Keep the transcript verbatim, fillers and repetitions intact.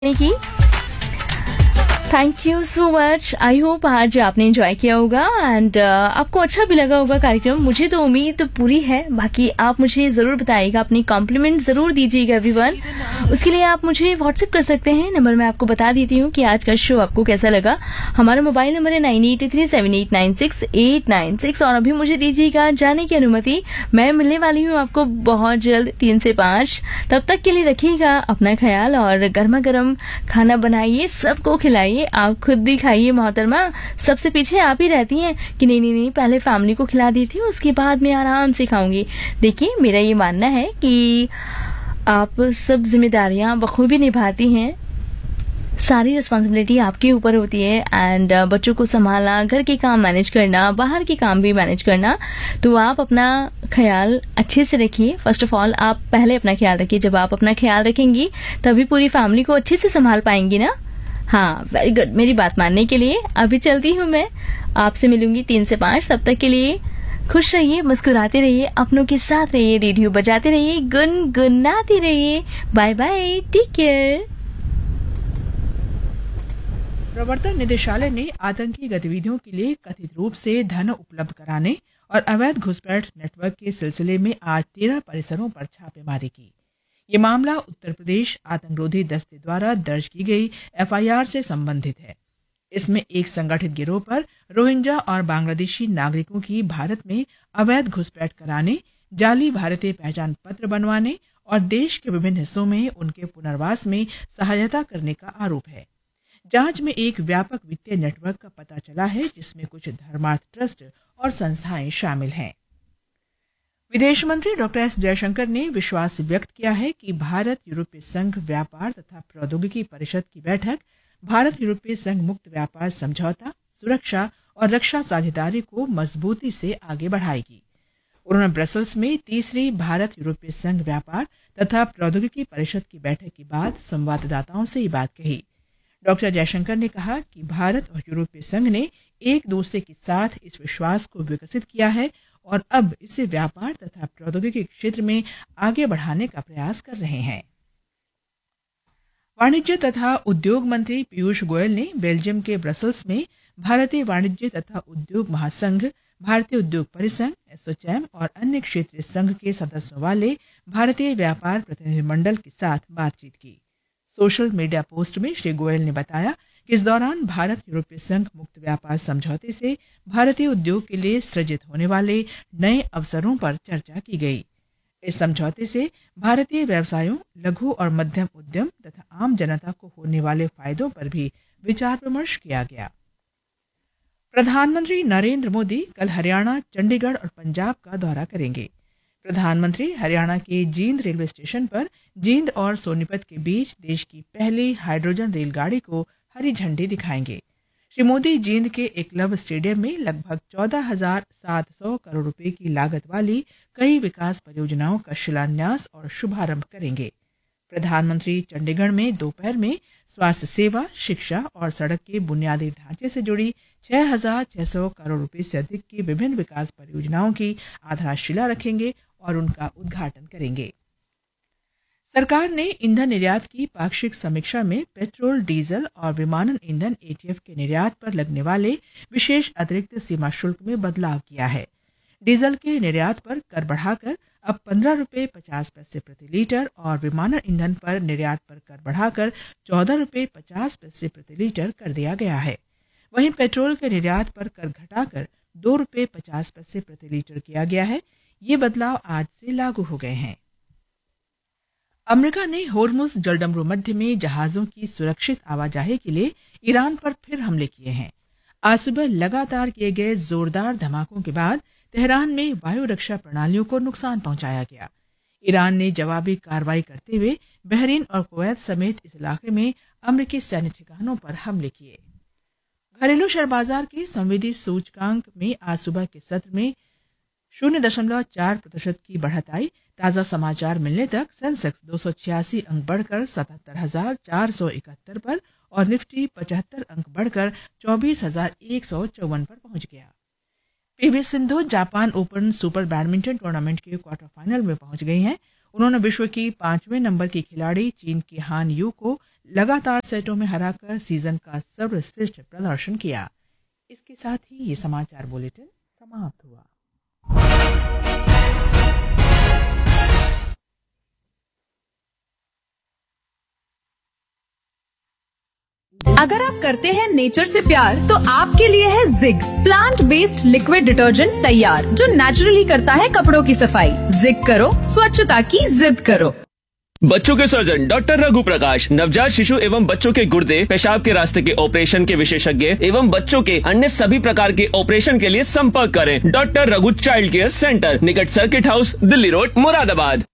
की thank you so much. I hope आज आपने एंजॉय किया होगा एंड uh, आपको अच्छा भी लगा होगा कार्यक्रम। मुझे तो उम्मीद तो पूरी है। बाकी आप मुझे ज़रूर बताइएगा, अपनी कॉम्प्लीमेंट ज़रूर दीजिएगा एवरीवन। उसके लिए आप मुझे व्हाट्सएप कर सकते हैं। नंबर मैं आपको बता देती हूँ कि आज का शो आपको कैसा लगा। हमारा मोबाइल नंबर है nine eight three seven eight nine six eight nine six. और अभी मुझे दीजिएगा जाने की अनुमति। मैं मिलने वाली हूँ आपको बहुत जल्द तीन से पाँच। तब तक के लिए रखिएगा अपना ख्याल और गर्मा गर्म खाना बनाइए, सबको खिलाइए, आप खुद भी खाइए। मोहतरमा, सबसे पीछे आप ही रहती हैं कि नहीं नहीं नहीं पहले फैमिली को खिला देती हूँ, उसके बाद मैं आराम से खाऊंगी। देखिए, मेरा ये मानना है कि आप सब जिम्मेदारियां बखूबी निभाती हैं। सारी रिस्पॉन्सिबिलिटी आपके ऊपर होती है एंड बच्चों को संभालना, घर के काम मैनेज करना, बाहर के काम भी मैनेज करना। तो आप अपना ख्याल अच्छे से रखिए। फर्स्ट ऑफ ऑल आप पहले अपना ख्याल रखिए। जब आप अपना ख्याल रखेंगी तभी पूरी फैमिली को अच्छे से संभाल पाएंगी ना। हाँ, वेरी गुड, मेरी बात मानने के लिए। अभी चलती हूँ मैं, आपसे मिलूंगी तीन से पाँच। तब तक के लिए खुश रहिए, मुस्कुराते रहिए, अपनों के साथ रहिए, रेडियो बजाते रहिए, गुनगुनाते रहिए। Bye bye, take care. प्रवर्तन निदेशालय ने आतंकी गतिविधियों के लिए कथित रूप से धन उपलब्ध कराने और अवैध घुसपैठ नेटवर्क के सिलसिले में आज तेरह परिसरों पर छापेमारी की। ये मामला उत्तर प्रदेश आतंकरोधी दस्ते द्वारा दर्ज की गई एफ आई आर से संबंधित है। इसमें एक संगठित गिरोह पर रोहिंग्या और बांग्लादेशी नागरिकों की भारत में अवैध घुसपैठ कराने, जाली भारतीय पहचान पत्र बनवाने और देश के विभिन्न हिस्सों में उनके पुनर्वास में सहायता करने का आरोप है। जांच में एक व्यापक वित्तीय नेटवर्क का पता चला है, जिसमें कुछ धर्मार्थ ट्रस्ट और संस्थाएं शामिल हैं। विदेश मंत्री डॉक्टर एस जयशंकर ने विश्वास व्यक्त किया है कि भारत यूरोपीय संघ व्यापार तथा प्रौद्योगिकी परिषद की बैठक भारत यूरोपीय संघ मुक्त व्यापार समझौता, सुरक्षा और रक्षा साझेदारी को मजबूती से आगे बढ़ाएगी। उन्होंने ब्रसल्स में तीसरी भारत यूरोपीय संघ व्यापार तथा प्रौद्योगिकी परिषद की बैठक के बाद संवाददाताओं से ये बात कही। डॉक्टर जयशंकर ने कहा कि भारत और यूरोपीय संघ ने एक दूसरे के साथ इस विश्वास को विकसित किया है और अब इसे व्यापार तथा प्रौद्योगिकी क्षेत्र में आगे बढ़ाने का प्रयास कर रहे हैं। वाणिज्य तथा उद्योग मंत्री पीयूष गोयल ने बेल्जियम के ब्रसल्स में भारतीय वाणिज्य तथा उद्योग महासंघ, भारतीय उद्योग परिसंघ, एसोचैम और अन्य क्षेत्रीय संघ के सदस्यों वाले भारतीय व्यापार प्रतिनिधिमंडल के साथ बातचीत की। सोशल मीडिया पोस्ट में श्री गोयल ने बताया कि इस दौरान भारत यूरोपीय संघ मुक्त व्यापार समझौते से भारतीय उद्योग के लिए सृजित होने वाले नए अवसरों पर चर्चा की गई। इस समझौते से भारतीय व्यवसायों, लघु और मध्यम उद्यम तथा आम जनता को होने वाले फायदों पर भी विचार विमर्श किया गया। प्रधानमंत्री नरेंद्र मोदी कल हरियाणा, चंडीगढ़ और पंजाब का दौरा करेंगे। प्रधानमंत्री हरियाणा के जींद रेलवे स्टेशन पर जींद और सोनीपत के बीच देश की पहली हाइड्रोजन रेलगाड़ी को हरी झंडी दिखाएंगे। श्री मोदी जींद के एकलव्य स्टेडियम में लगभग चौदह हजार सात सौ करोड़ रुपए की लागत वाली कई विकास परियोजनाओं का शिलान्यास और शुभारंभ करेंगे। प्रधानमंत्री चंडीगढ़ में दोपहर में स्वास्थ्य सेवा, शिक्षा और सड़क के बुनियादी ढांचे से जुड़ी छह हजार छह सौ करोड़ रुपए से अधिक की विभिन्न विकास परियोजनाओं की आधारशिला रखेंगे और उनका उद्घाटन करेंगे। सरकार ने ईंधन निर्यात की पाक्षिक समीक्षा में पेट्रोल, डीजल और विमानन ईंधन ए टी एफ के निर्यात पर लगने वाले विशेष अतिरिक्त सीमा शुल्क में बदलाव किया है। डीजल के निर्यात पर कर बढ़ाकर अब पंद्रह रुपए पचास पैसे प्रति लीटर और विमानन ईंधन पर निर्यात पर कर बढ़ाकर चौदह रुपए पचास पैसे प्रति लीटर कर दिया गया है। वहीं पेट्रोल के निर्यात पर कर घटाकर दो रुपए पचास पैसे प्रति लीटर किया गया है। ये बदलाव आज से लागू हो गए हैं। अमेरिका ने होर्मुज जलडमरू मध्य में जहाजों की सुरक्षित आवाजाही के लिए ईरान पर फिर हमले किए हैं। आज सुबह लगातार किए गए जोरदार धमाकों के बाद तेहरान में वायु रक्षा प्रणालियों को नुकसान पहुंचाया गया। ईरान ने जवाबी कार्रवाई करते हुए बहरीन और कुवैत समेत इस इलाके में अमेरिकी सैन्य ठिकानों पर हमले किए। घरेलू शेयर बाजार के संवेदी सूचकांक में आज सुबह के सत्र में शून्य दशमलव चार प्रतिशत की बढ़त आई। ताजा समाचार मिलने तक सेंसेक्स दो सौ छियासी अंक बढ़कर सतहत्तर हजार चार सौ इकहत्तर पर और निफ्टी पचहत्तर अंक बढ़कर चौबीस हजार एक सौ चौवन पर पहुंच गया। PV Sindhu Japan open super badminton tournament के क्वार्टर फाइनल में पहुंच गई हैं। उन्होंने विश्व की पांचवें नंबर की खिलाड़ी चीन की हान यू को लगातार सेटों में हराकर सीजन का सर्वश्रेष्ठ प्रदर्शन किया। इसके साथ ही ये समाचार बुलेटिन समाप्त हुआ। अगर आप करते हैं नेचर से प्यार तो आपके लिए है zig plant based liquid detergent तैयार, जो नेचुरली करता है कपड़ों की सफाई। जिग करो, स्वच्छता की जिद करो। बच्चों के सर्जन डॉक्टर रघु प्रकाश, नवजात शिशु एवं बच्चों के गुर्दे पेशाब के रास्ते के ऑपरेशन के विशेषज्ञ एवं बच्चों के अन्य सभी प्रकार के ऑपरेशन के लिए संपर्क करें। Doctor Raghu child care centre, निकट circuit house, Delhi road, Moradabad.